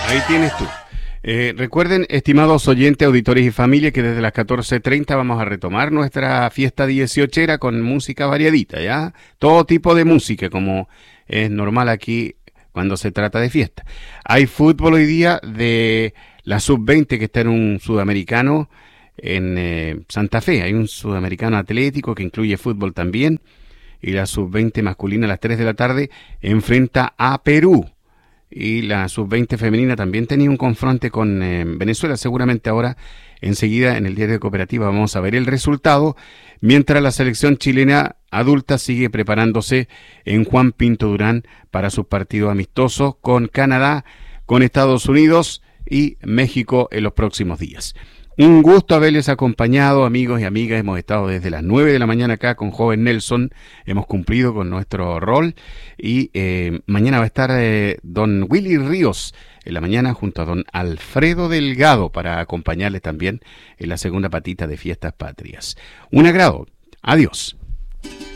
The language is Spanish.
Ahí tienes tú. Recuerden, estimados oyentes, auditores y familia, que desde las 14:30 vamos a retomar nuestra fiesta 18era con música variadita, ¿ya? Todo tipo de música, como es normal aquí cuando se trata de fiesta. Hay fútbol hoy día de la sub-20 que está en un sudamericano en Santa Fe. Hay un sudamericano atlético que incluye fútbol también. Y la sub-20 masculina a las 3 de la tarde enfrenta a Perú. Y la sub-20 femenina también tenía un confronte con Venezuela. Seguramente ahora, enseguida, en el diario de Cooperativa vamos a ver el resultado, mientras la selección chilena adulta sigue preparándose en Juan Pinto Durán para sus partidos amistosos con Canadá, con Estados Unidos y México en los próximos días. Un gusto haberles acompañado, amigos y amigas. Hemos estado desde las 9 de la mañana acá con Joven Nelson. Hemos cumplido con nuestro rol. Y mañana va a estar don Willy Ríos en la mañana junto a don Alfredo Delgado para acompañarles también en la segunda patita de Fiestas Patrias. Un agrado. Adiós.